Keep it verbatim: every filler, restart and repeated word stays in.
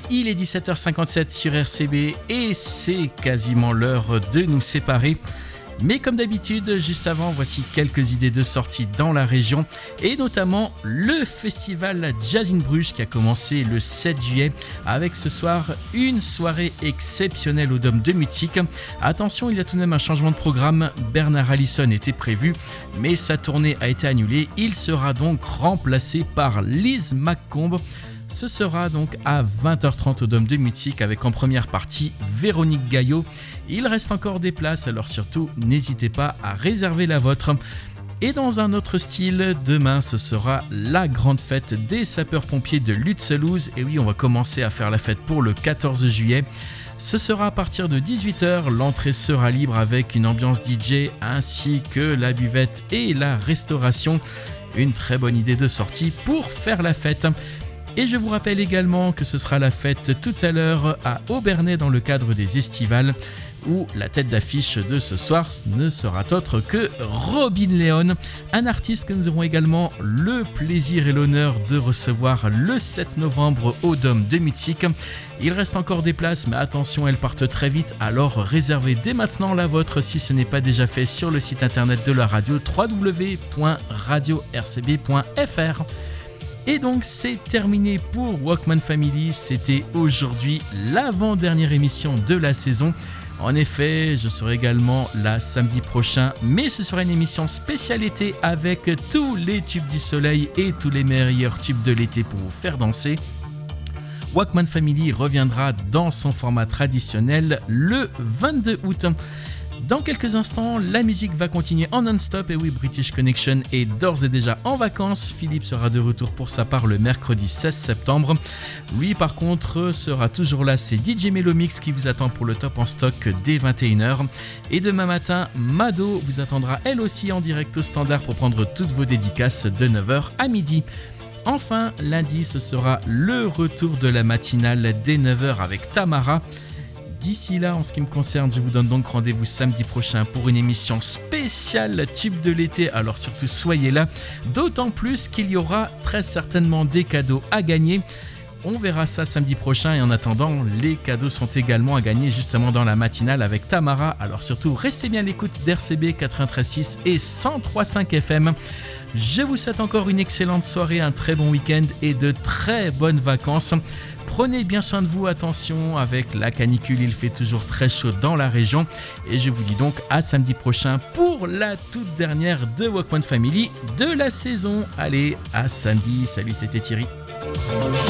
Il est dix-sept heures cinquante-sept sur R C B et c'est quasiment l'heure de nous séparer. Mais comme d'habitude, juste avant, voici quelques idées de sortie dans la région et notamment le festival Jazz in Bruges qui a commencé le sept juillet avec ce soir une soirée exceptionnelle au Dôme de Mutzig. Attention, il y a tout de même un changement de programme. Bernard Allison était prévu, mais sa tournée a été annulée. Il sera donc remplacé par Liz McComb. Ce sera donc à vingt heures trente au Dôme de Mutzig avec en première partie Véronique Gaillot. Il reste encore des places, alors surtout n'hésitez pas à réserver la vôtre. Et dans un autre style, demain ce sera la grande fête des sapeurs-pompiers de Lutzelouse. Et oui, on va commencer à faire la fête pour le quatorze juillet. Ce sera à partir de dix-huit heures, l'entrée sera libre avec une ambiance D J ainsi que la buvette et la restauration. Une très bonne idée de sortie pour faire la fête. Et je vous rappelle également que ce sera la fête tout à l'heure à Obernai dans le cadre des Estivales, où la tête d'affiche de ce soir ne sera autre que Robin Leon, un artiste que nous aurons également le plaisir et l'honneur de recevoir le sept novembre au Dôme de Mutzig. Il reste encore des places, mais attention, elles partent très vite, alors réservez dès maintenant la vôtre si ce n'est pas déjà fait sur le site internet de la radio w w w point radio r c b point f r. Et donc c'est terminé pour Walkman Family, c'était aujourd'hui l'avant-dernière émission de la saison. En effet, je serai également là samedi prochain, mais ce sera une émission spéciale été avec tous les tubes du soleil et tous les meilleurs tubes de l'été pour vous faire danser. Walkman Family reviendra dans son format traditionnel le vingt-deux août. Dans quelques instants, la musique va continuer en non-stop et oui, British Connection est d'ores et déjà en vacances. Philippe sera de retour pour sa part le mercredi seize septembre. Lui par contre sera toujours là, c'est D J Melomix qui vous attend pour le top en stock dès vingt et une heures. Et demain matin, Mado vous attendra elle aussi en direct au standard pour prendre toutes vos dédicaces de neuf heures à midi. Enfin, lundi, ce sera le retour de la matinale dès neuf heures avec Tamara. D'ici là, en ce qui me concerne, je vous donne donc rendez-vous samedi prochain pour une émission spéciale tube de l'été. Alors surtout, soyez là. D'autant plus qu'il y aura très certainement des cadeaux à gagner. On verra ça samedi prochain et en attendant, les cadeaux sont également à gagner justement dans la matinale avec Tamara. Alors surtout, restez bien à l'écoute d'R C B quatre-vingt-treize six et cent trois virgule cinq F M. Je vous souhaite encore une excellente soirée, un très bon week-end et de très bonnes vacances. Prenez bien soin de vous, attention, avec la canicule, il fait toujours très chaud dans la région. Et je vous dis donc à samedi prochain pour la toute dernière de Walkman Family de la saison. Allez, à samedi, salut, c'était Thierry.